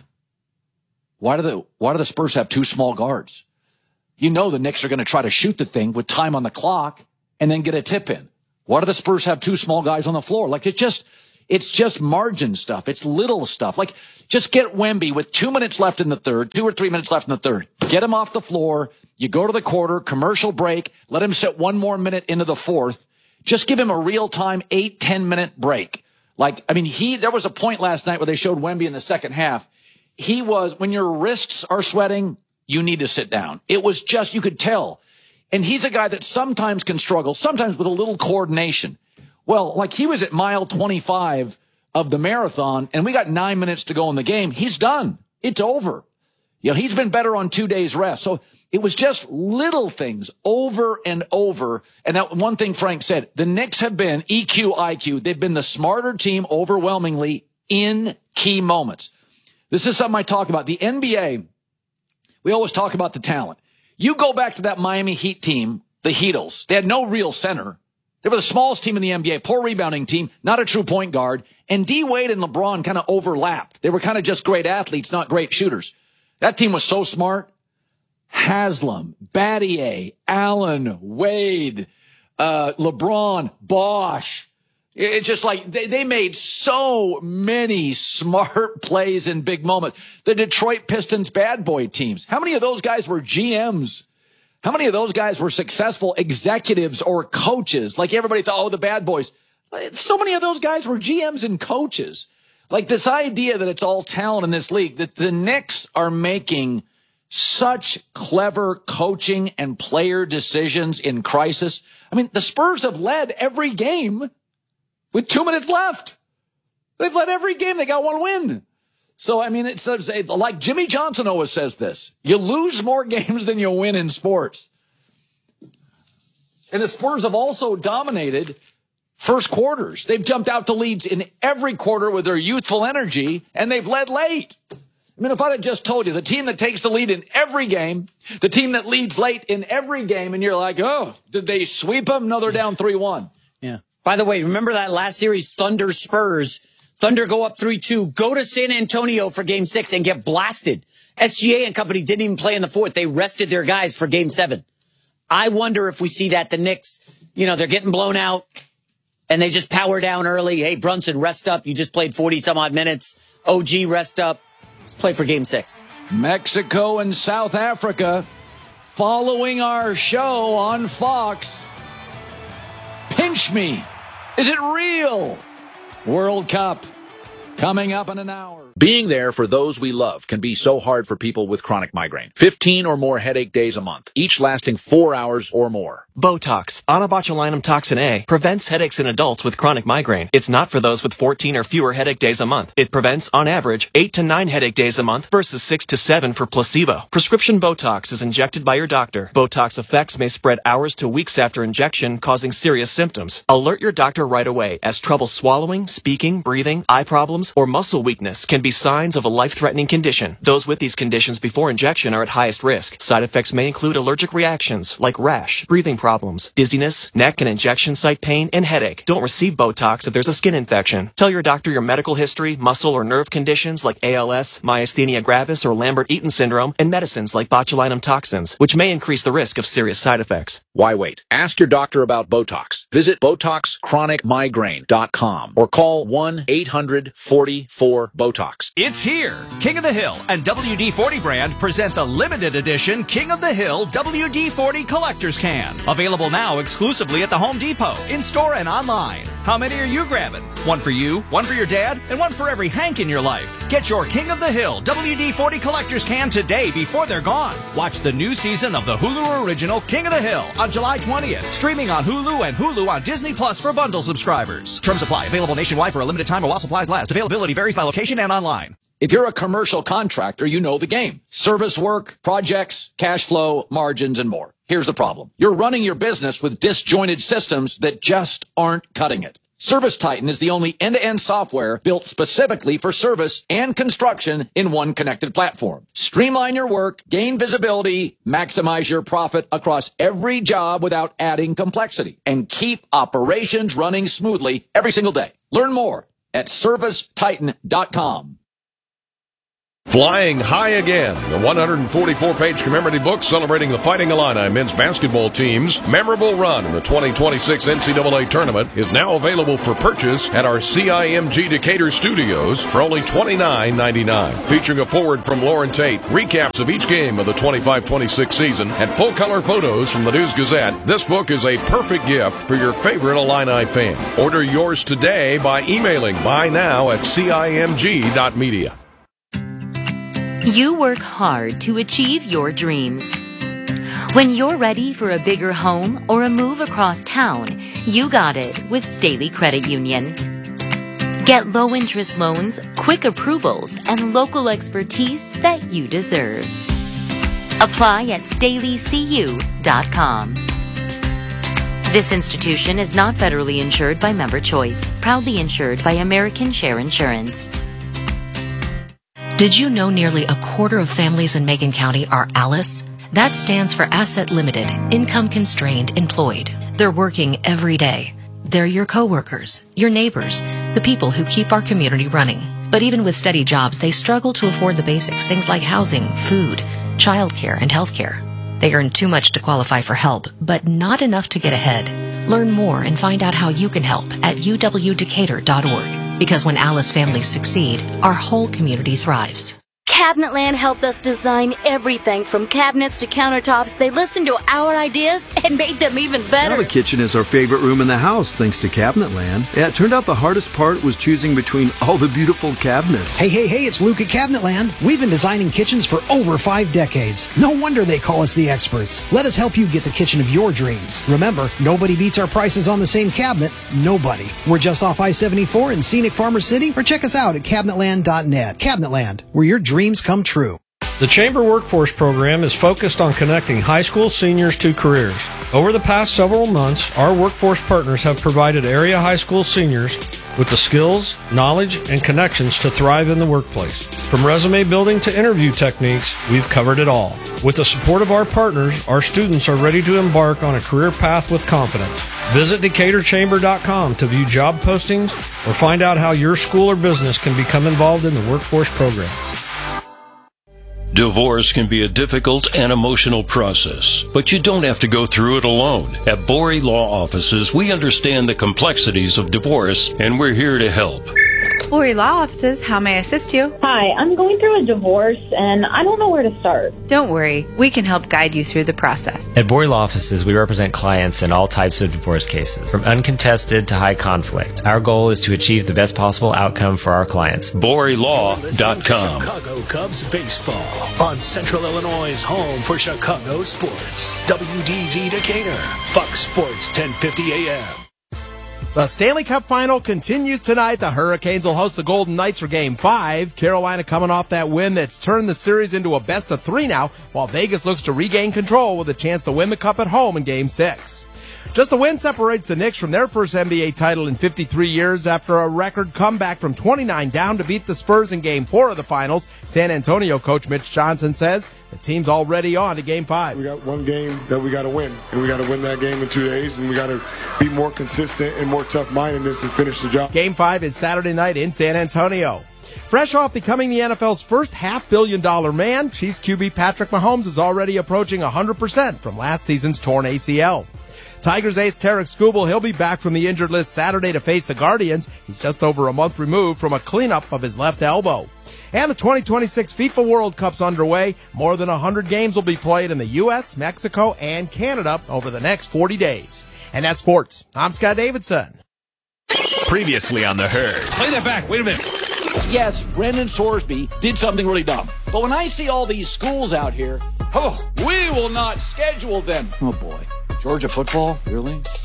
Why do the why do the Spurs have two small guards? You know the Knicks are going to try to shoot the thing with time on the clock and then get a tip in. Why do the Spurs have two small guys on the floor? Like it's just, it's just margin stuff. It's little stuff. Like just get Wemby with two minutes left in the third, two or three minutes left in the third. Get him off the floor. You go to the quarter, commercial break. Let him sit one more minute into the fourth. Just give him a real time eight, ten minute break. Like, I mean, he, there was a point last night where they showed Wemby in the second half. He was, when your wrists are sweating, you need to sit down. It was just, you could tell. And he's a guy that sometimes can struggle, sometimes with a little coordination. Well, like he was at mile twenty-five of the marathon, and we got nine minutes to go in the game. He's done. It's over. You know, he's been better on two days rest. So it was just little things over and over. And that one thing Frank said, the Knicks have been E Q, I Q. They've been the smarter team overwhelmingly in key moments. This is something I talk about. The N B A, we always talk about the talent. You go back to that Miami Heat team, the Heatles. They had no real center. They were the smallest team in the N B A, poor rebounding team, not a true point guard. And D. Wade and LeBron kind of overlapped. They were kind of just great athletes, not great shooters. That team was so smart. Haslam, Battier, Allen, Wade, uh, LeBron, Bosh. It's just like they, they made so many smart plays in big moments. The Detroit Pistons bad boy teams. How many of those guys were G Ms? How many of those guys were successful executives or coaches? Like everybody thought, oh, the bad boys. So many of those guys were G Ms and coaches. Like this idea that it's all talent in this league, that the Knicks are making such clever coaching and player decisions in crisis. I mean, the Spurs have led every game with two minutes left. They've led every game. They got one win. So, I mean, it's like Jimmy Johnson always says this. You lose more games than you win in sports. And the Spurs have also dominated first quarters. They've jumped out to leads in every quarter with their youthful energy, and they've led late. I mean, if I had just told you, the team that takes the lead in every game, the team that leads late in every game, and you're like, oh, did they sweep them? No, they're down three one. Yeah. By the way, remember that last series, Thunder Spurs? Thunder go up three two, go to San Antonio for game six and get blasted. S G A and company didn't even play in the fourth. They rested their guys for game seven. I wonder if we see that the Knicks, you know, they're getting blown out and they just power down early. Hey, Brunson, rest up. You just played forty some odd minutes. O G, rest up. Let's play for game six. Mexico and South Africa following our show on Fox. Pinch me. Is it real? World Cup coming up in an hour. Being there for those we love can be so hard for people with chronic migraine. fifteen or more headache days a month, each lasting four hours or more. Botox, onabotulinum toxin A, prevents headaches in adults with chronic migraine. It's not for those with fourteen or fewer headache days a month. It prevents, on average, eight to nine headache days a month versus six to seven for placebo. Prescription Botox is injected by your doctor. Botox effects may spread hours to weeks after injection, causing serious symptoms. Alert your doctor right away, as trouble swallowing, speaking, breathing, eye problems, or muscle weakness can be signs of a life-threatening condition. Those with these conditions before injection are at highest risk. Side effects may include allergic reactions like rash, breathing problems, dizziness, neck and injection site pain, and headache. Don't receive Botox if there's a skin infection. Tell your doctor your medical history, muscle or nerve conditions like A L S, myasthenia gravis, or Lambert-Eaton syndrome, and medicines like botulinum toxins, which may increase the risk of serious side effects. Why wait? Ask your doctor about Botox. Visit Botox Chronic Migraine dot com or call one eight hundred forty-four BOTOX. It's here. King of the Hill and W D forty brand present the limited edition King of the Hill W D forty Collector's Can. Available now exclusively at the Home Depot, in-store and online. How many are you grabbing? One for you, one for your dad, and one for every Hank in your life. Get your King of the Hill W D forty Collector's Can today before they're gone. Watch the new season of the Hulu original King of the Hill on July twentieth. Streaming on Hulu and Hulu on Disney Plus for bundle subscribers. Terms apply. Available nationwide for a limited time or while supplies last. Availability varies by location and online. If you're a commercial contractor, you know the game. Service work, projects, cash flow, margins, and more. Here's the problem. You're running your business with disjointed systems that just aren't cutting it. Service Titan is the only end-to-end software built specifically for service and construction in one connected platform. Streamline your work, gain visibility, maximize your profit across every job without adding complexity, and keep operations running smoothly every single day. Learn more at service titan dot com. Flying High Again, the one hundred forty-four page commemorative book celebrating the Fighting Illini men's basketball team's memorable run in the twenty twenty-six N C double A tournament, is now available for purchase at our C I M G Decatur studios for only twenty-nine ninety-nine. Featuring a foreword from Lauren Tate, recaps of each game of the twenty-five twenty-six season, and full-color photos from the News Gazette, this book is a perfect gift for your favorite Illini fan. Order yours today by emailing buy now at C I M G dot media. You work hard to achieve your dreams. When you're ready for a bigger home or a move across town, you got it with Staley Credit Union. Get low-interest loans, quick approvals, and local expertise that you deserve. Apply at staley c u dot com. This institution is not federally insured by Member Choice, proudly insured by American Share Insurance. Did you know nearly a quarter of families in Macon County are ALICE? That stands for Asset Limited, Income Constrained Employed. They're working every day. They're your coworkers, your neighbors, the people who keep our community running. But even with steady jobs, they struggle to afford the basics, things like housing, food, childcare, and healthcare. They earn too much to qualify for help, but not enough to get ahead. Learn more and find out how you can help at u w decatur dot org. Because when Alice families succeed, our whole community thrives. Cabinetland helped us design everything from cabinets to countertops. They listened to our ideas and made them even better. Now the kitchen is our favorite room in the house, thanks to Cabinetland. Yeah, it turned out the hardest part was choosing between all the beautiful cabinets. Hey, hey, hey, it's Luke at Cabinetland. We've been designing kitchens for over five decades. No wonder they call us the experts. Let us help you get the kitchen of your dreams. Remember, nobody beats our prices on the same cabinet. Nobody. We're just off I seventy-four in scenic Farmer City, or check us out at cabinetland dot net. Cabinetland, where your dreams come true. The Chamber Workforce Program is focused on connecting high school seniors to careers. Over the past several months, our workforce partners have provided area high school seniors with the skills, knowledge, and connections to thrive in the workplace. From resume building to interview techniques, we've covered it all. With the support of our partners, our students are ready to embark on a career path with confidence. Visit decatur chamber dot com to view job postings or find out how your school or business can become involved in the workforce program. Divorce can be a difficult and emotional process, but you don't have to go through it alone. At Borey Law Offices, we understand the complexities of divorce, and we're here to help. Borey Law Offices, how may I assist you? Hi, I'm going through a divorce, and I don't know where to start. Don't worry, we can help guide you through the process. At Borey Law Offices, we represent clients in all types of divorce cases, from uncontested to high conflict. Our goal is to achieve the best possible outcome for our clients. Borey Law dot com. Chicago Cubs baseball on Central Illinois' home for Chicago sports. W D Z Decatur, Fox Sports ten fifty A M. The Stanley Cup Final continues tonight. The Hurricanes will host the Golden Knights for Game five. Carolina coming off that win that's turned the series into a best of three now, while Vegas looks to regain control with a chance to win the Cup at home in Game six. Just a win separates the Knicks from their first N B A title in fifty-three years after a record comeback from twenty-nine down to beat the Spurs in Game four of the Finals. San Antonio coach Mitch Johnson says the team's already on to Game five. We got one game that we got to win, and we got to win that game in two days, and we got to be more consistent and more tough-mindedness and finish the job. Game five is Saturday night in San Antonio. Fresh off becoming the N F L's first half-billion dollar man, Chiefs Q B Patrick Mahomes is already approaching one hundred percent from last season's torn A C L. Tigers ace Tarek Skubal, he'll be back from the injured list Saturday to face the Guardians. He's just over a month removed from a cleanup of his left elbow. And the twenty twenty-six FIFA World Cup's underway. More than one hundred games will be played in the U S, Mexico, and Canada over the next forty days. And that's sports. I'm Scott Davidson. Previously on The Herd. Play that back. Wait a minute. Yes, Brendan Sorsby did something really dumb. But when I see all these schools out here, oh, we will not schedule them. Oh, boy. Georgia football? Really?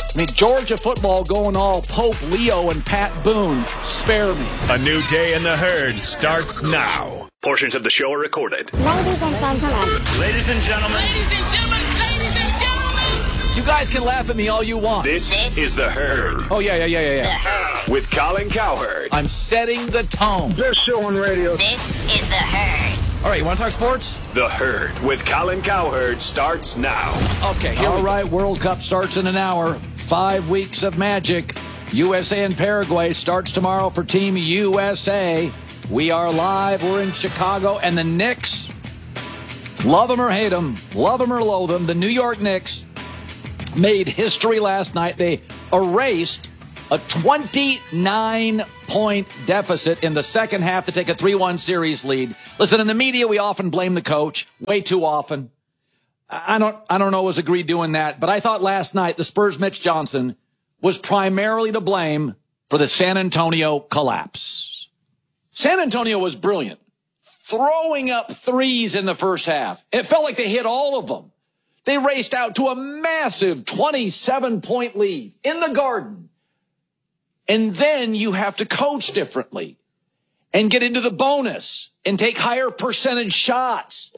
I mean, Georgia football going all Pope Leo and Pat Boone. Spare me. A new day in the herd starts now. Portions of the show are recorded. Ladies and gentlemen. Ladies and gentlemen. Ladies and gentlemen. Ladies and gentlemen. You guys can laugh at me all you want. This, this is the herd. Oh, yeah, yeah, yeah, yeah, yeah. The herd. With Colin Cowherd. I'm setting the tone. Best show on radio. This is the herd. All right, you want to talk sports? The herd with Colin Cowherd starts now. Okay, here All right, World Cup starts in an hour. Five weeks of magic. U S A and Paraguay starts tomorrow for Team U S A. We are live. We're in Chicago. And the Knicks, love them or hate them, love them or loathe them, the New York Knicks made history last night. They erased a twenty-nine point deficit in the second half to take a three one series lead. Listen, in the media, we often blame the coach, way too often. I don't, I don't always agree doing that, but I thought last night the Spurs' Mitch Johnson was primarily to blame for the San Antonio collapse. San Antonio was brilliant, throwing up threes in the first half. It felt like they hit all of them. They raced out to a massive twenty-seven point lead in the Garden. And then you have to coach differently and get into the bonus and take higher percentage shots.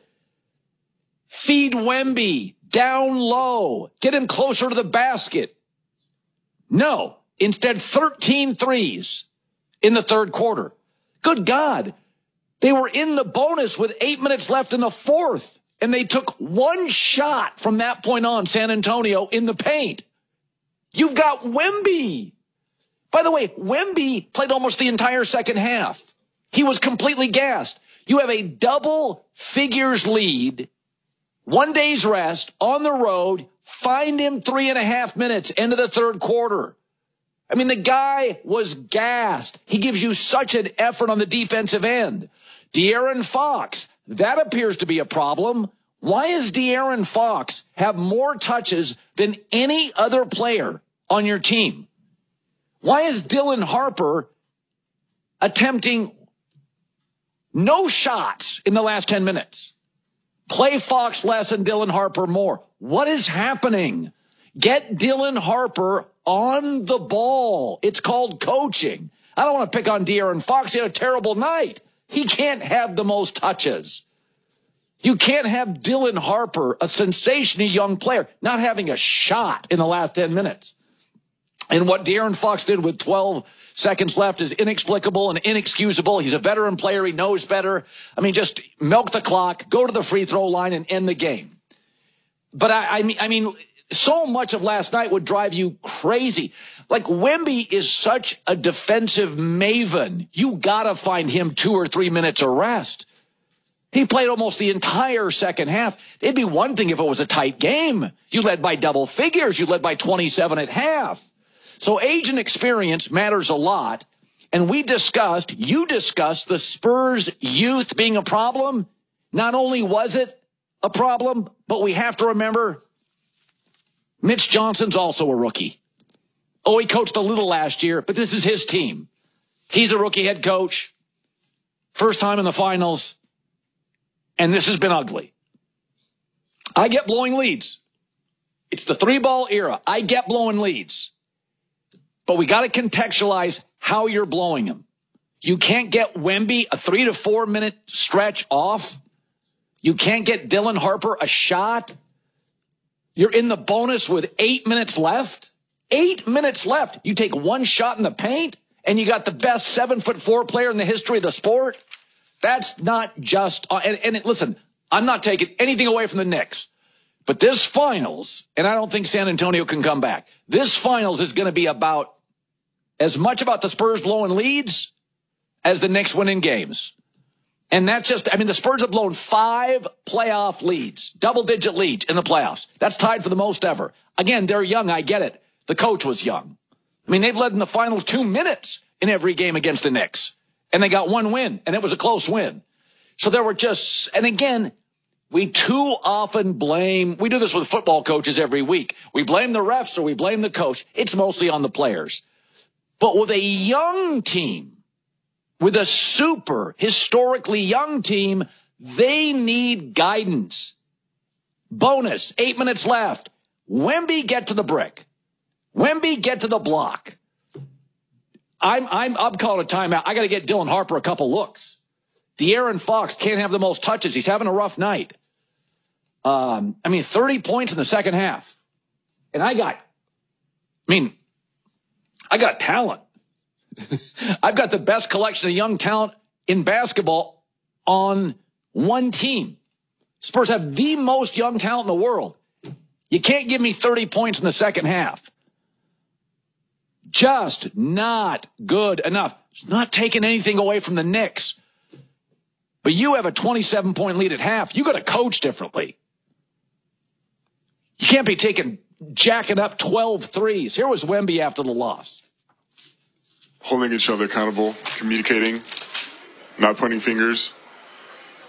Feed Wemby down low. Get him closer to the basket. No, instead thirteen threes in the third quarter. Good God. They were in the bonus with eight minutes left in the fourth, and they took one shot from that point on, San Antonio, in the paint. You've got Wemby. By the way, Wemby played almost the entire second half. He was completely gassed. You have a double figures lead, one day's rest, on the road, find him three and a half minutes into the third quarter. I mean, the guy was gassed. He gives you such an effort on the defensive end. De'Aaron Fox, that appears to be a problem. Why does De'Aaron Fox have more touches than any other player on your team? Why is Dylan Harper attempting no shots in the last ten minutes? Play Fox less and Dylan Harper more. What is happening? Get Dylan Harper on the ball. It's called coaching. I don't want to pick on De'Aaron Fox. He had a terrible night. He can't have the most touches. You can't have Dylan Harper, a sensational young player, not having a shot in the last ten minutes. And what De'Aaron Fox did with twelve seconds left is inexplicable and inexcusable. He's a veteran player. He knows better. I mean, just milk the clock, go to the free throw line, and end the game. But I, I mean, I mean, so much of last night would drive you crazy. Like, Wemby is such a defensive maven. You gotta find him two or three minutes of rest. He played almost the entire second half. It'd be one thing if it was a tight game. You led by double figures. You led by twenty-seven at half. So age and experience matters a lot. And we discussed, you discussed the Spurs youth being a problem. Not only was it a problem, but we have to remember Mitch Johnson's also a rookie. Oh, he coached a little last year, but this is his team. He's a rookie head coach. First time in the finals. And this has been ugly. I get blowing leads. It's the three ball era. I get blowing leads. But we got to contextualize how you're blowing them. You can't get Wemby a three to four minute stretch off. You can't get Dylan Harper a shot. You're in the bonus with eight minutes left. Eight minutes left. You take one shot in the paint and you got the best seven foot four player in the history of the sport. That's not just, uh, and, and listen, I'm not taking anything away from the Knicks. But this finals, and I don't think San Antonio can come back, this finals is going to be about as much about the Spurs blowing leads as the Knicks winning games. And that's just, I mean, the Spurs have blown five playoff leads, double-digit leads in the playoffs. That's tied for the most ever. Again, they're young, I get it. The coach was young. I mean, they've led in the final two minutes in every game against the Knicks. And they got one win, and it was a close win. So there were just, and again, we too often blame, we do this with football coaches every week. We blame the refs or we blame the coach. It's mostly on the players. But with a young team, with a super historically young team, they need guidance. Bonus, eight minutes left. Wemby, get to the brick. Wemby, get to the block. I'm I'm I'm calling a timeout. I got to get Dylan Harper a couple looks. De'Aaron Fox can't have the most touches. He's having a rough night. Um, I mean, thirty points in the second half. And I got, I mean, I got talent. I've got the best collection of young talent in basketball on one team. Spurs have the most young talent in the world. You can't give me thirty points in the second half. Just not good enough. It's not taking anything away from the Knicks. But you have a twenty-seven point lead at half. You got to coach differently. You can't be taking, jacking up twelve threes. Here was Wemby after the loss. Holding each other accountable, communicating, not pointing fingers.